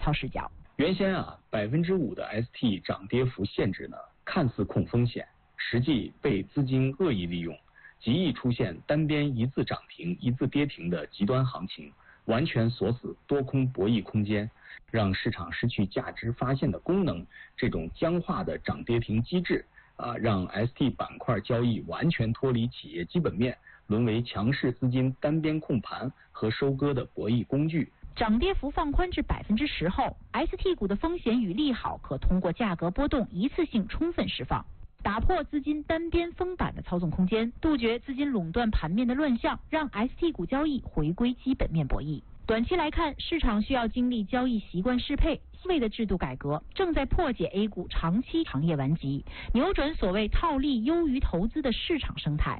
操视角。 原先5%的 ST 涨跌幅限制呢，看似控风险，实际被资金恶意利用，极易出现单边一字涨停一字跌停的极端行情，完全锁死多空博弈空间，让市场失去价值发现的功能。这种僵化的涨跌停机制让 ST 板块交易完全脱离企业基本面，沦为强势资金单边控盘和收割的博弈工具。 涨跌幅放宽至10%后 ，ST 股的风险与利好可通过价格波动一次性充分释放，打破资金单边封板的操纵空间，杜绝资金垄断盘面的乱象，让 ST 股交易回归基本面博弈。短期来看，市场需要经历交易习惯适配、思维的制度改革，正在破解 A 股长期行业顽疾，扭转所谓套利优于投资的市场生态。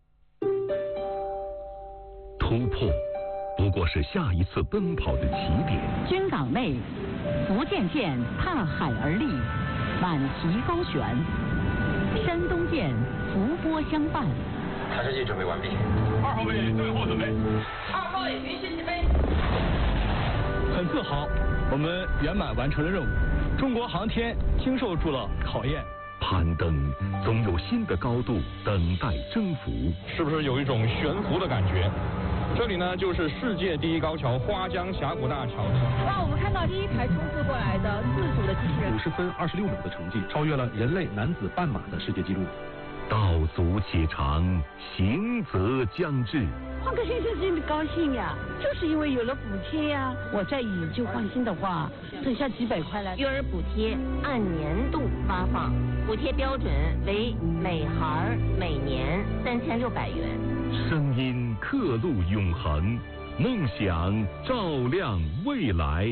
突破不过是下一次奔跑的起点。 军港内，福建舰踏海而立，满旗高悬；山东舰伏波相伴。 探视器准备完毕。 2号位最后准备。 2号位允许起飞。 很自豪，我们圆满完成了任务。中国航天经受住了考验。 攀登总有新的高度等待征服。 是不是有一种悬浮的感觉？这里呢，就是世界第一高桥花江峡谷大桥。 哇，我们看到第一台冲刺过来的自主的机器人， 50分26秒的成绩，超越了人类男子半马的世界纪录。 道阻且长，行则将至。 换个先生真的高兴呀，就是因为有了补贴呀。我再以旧换新的话，省下几百块来。 育儿补贴按年度发放，补贴标准为每孩每年3600元。 声音刻录永恒，梦想照亮未来。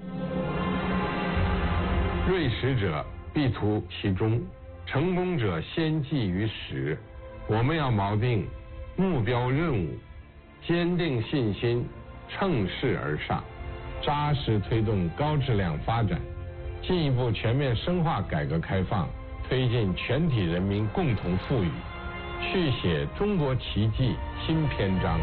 锐识者必图其中，成功者先记于始。我们要锚定目标任务，坚定信心，乘势而上，扎实推动高质量发展，进一步全面深化改革开放，推进全体人民共同富裕，续写中国奇迹新篇章。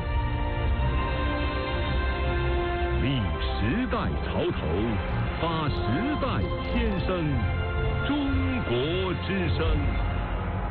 立时代潮头，发时代先声，中国之声。